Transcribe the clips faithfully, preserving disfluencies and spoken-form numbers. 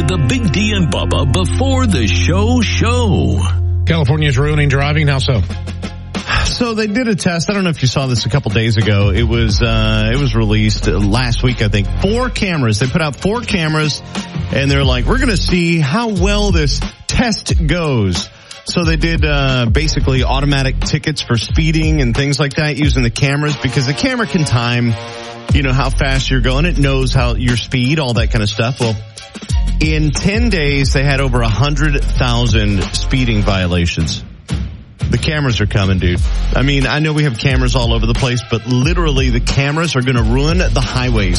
with the Big D and Bubba before the show show. California's ruining driving. How so? So they did a test. I don't know if you saw this a couple days ago. It was uh it was released last week, I think. Four cameras. They put out four cameras, and they're like, we're going to see how well this test goes. So they did uh basically automatic tickets for speeding and things like that using the cameras, because the camera can time, you know, how fast you're going. It knows how your speed, all that kind of stuff. Well, in ten days, they had over one hundred thousand speeding violations. The cameras are coming, dude. I mean, I know we have cameras all over the place, but literally the cameras are going to ruin the highways.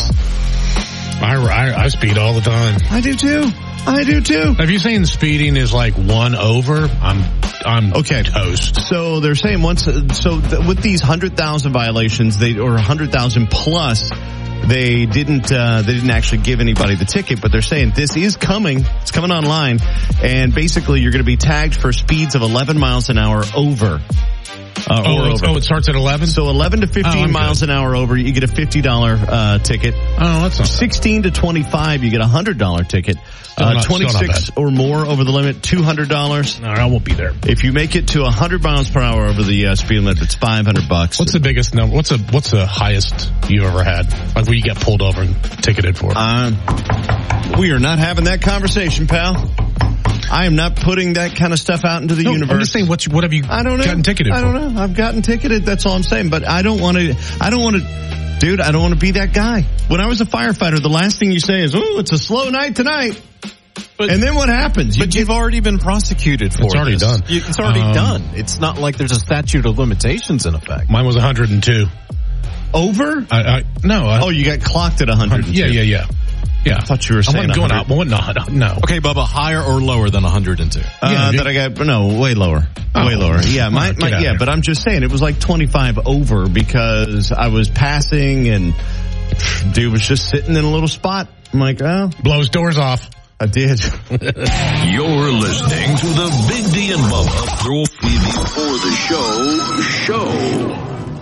I, I, I speed all the time. I do too. I do too. If you're saying speeding is like one over, I'm I'm okay. toast. So they're saying once, so th- with these one hundred thousand violations, they or one hundred thousand plus, they didn't uh, they didn't actually give anybody the ticket, but they're saying this is coming. It's coming online, and basically you're going to be tagged for speeds of eleven miles an hour over. Uh, oh, or over. oh, it starts at eleven? So eleven to fifteen oh, miles good. an hour over, you get a fifty dollars uh, ticket. Oh, that's not sixteen to twenty-five, you get a one hundred dollars ticket. Uh, not, twenty-six or more over the limit, two hundred dollars. No, I won't be there. If you make it to one hundred miles per hour over the uh, speed limit, it's five hundred bucks. What's the biggest number? What's a, what's the highest you've ever had? Like where you get pulled over and ticketed for? Um, we are not having that conversation, pal. I am not putting that kind of stuff out into the no, universe. I'm just saying, what, you, what have you I don't know. gotten ticketed I for? I don't know. I've gotten ticketed. That's all I'm saying. But I don't want to, I don't want to, dude, I don't want to be that guy. When I was a firefighter, the last thing you say is, oh, it's a slow night tonight. But, and then what happens? You but get, you've already been prosecuted for it. It's already this. done. You, it's already um, done. It's not like there's a statute of limitations in effect. Mine was one hundred two. Over? I, I, no. I, oh, you got clocked at one hundred two. Yeah, yeah, yeah. Yeah. I thought you were saying I wasn't going out. Well, no, no. Okay, Bubba, higher or lower than one hundred two? Uh, yeah, that I got, no, way lower. Oh, way lower. Yeah, my, my yeah, here. But I'm just saying it was like twenty-five over because I was passing and dude was just sitting in a little spot. I'm like, oh. Blows doors off. I did. You're listening to the Big D and Bubba before the show show.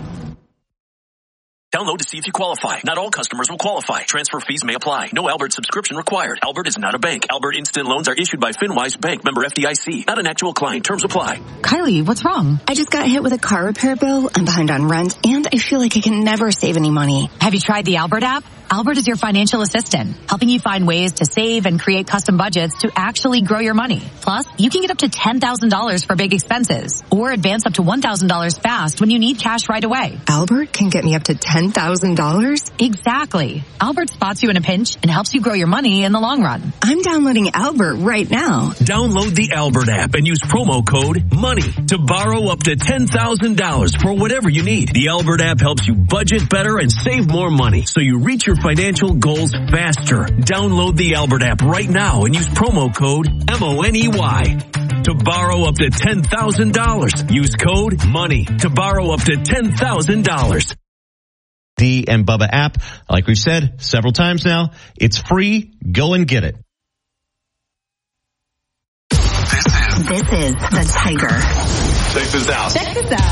Download to see if you qualify. Not all customers will qualify. Transfer fees may apply. No Albert subscription required. Albert is not a bank. Albert Instant Loans are issued by FinWise Bank, member F D I C. Not an actual client. Terms apply. Kylie, what's wrong? I just got hit with a car repair bill. I'm behind on rent, and I feel like I can never save any money. Have you tried the Albert app? Albert is your financial assistant, helping you find ways to save and create custom budgets to actually grow your money. Plus, you can get up to ten thousand dollars for big expenses or advance up to one thousand dollars fast when you need cash right away. Albert can get me up to ten thousand dollars? Exactly. Albert spots you in a pinch and helps you grow your money in the long run. I'm downloading Albert right now. Download the Albert app and use promo code MONEY to borrow up to ten thousand dollars for whatever you need. The Albert app helps you budget better and save more money so you reach your financial goals faster. Download the Albert app right now and use promo code M O N E Y to borrow up to ten thousand dollars. Use code MONEY to borrow up to ten thousand dollars. D and Bubba app, like we've said several times now, it's free. Go and get it. This is, this is the Tiger. Check this out. Check this out.